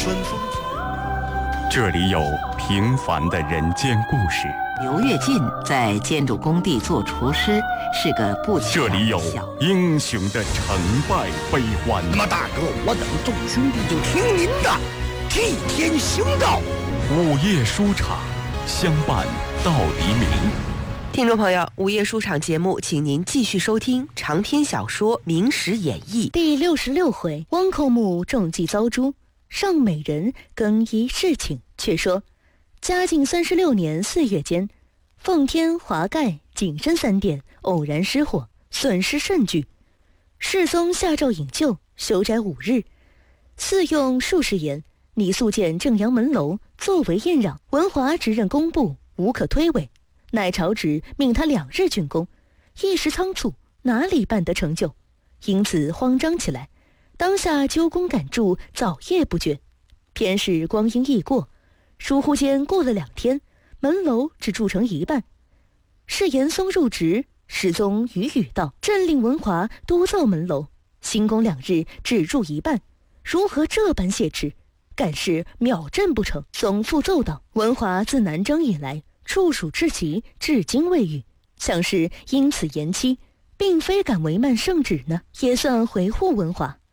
春风。 这里有平凡的人间故事。 刘跃进在建筑工地做厨师，是个不起眼的小。 这里有英雄的成败悲欢。 那么大哥，我等众兄弟就听您的，替天行道。 午夜书场，相伴到黎明。 听众朋友，午夜书场节目，请您继续收听长篇小说《明史演义》 第66回：汪寇墓中计遭诛，上美人更衣侍寝。却说嘉靖36年4月间，奉天、华盖、景深3殿偶然失火，损失甚巨。世宗下诏引咎，修宅5日，赐用数十盐，拟速建正阳门楼，作为宴让。文华直任工部，无可推诿，乃朝旨命他2日竣工，一时仓促，哪里办得成就？因此慌张起来，当下揪工赶筑，早夜不绝。偏是光阴易过，疏忽间过了2天，门楼只筑成一半。是严嵩入职，世宗语道：“朕令文华多造门楼，新工2日只筑一半，如何这般懈迟？敢是秒朕不成？”宗复奏道：“文华自南征以来，处暑至极，至今未愈，像是因此延期，并非敢违慢圣旨呢，也算回护文华。”